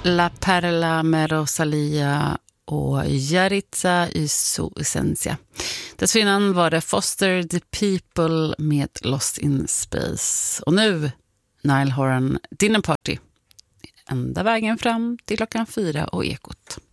La Perla med Rosalia och Yaritza i su essentia. Dessförinnan var det Foster the People med Lost in Space. Och nu Niall Horan, Dinner Party. Ända vägen fram till klockan 4 och Ekot.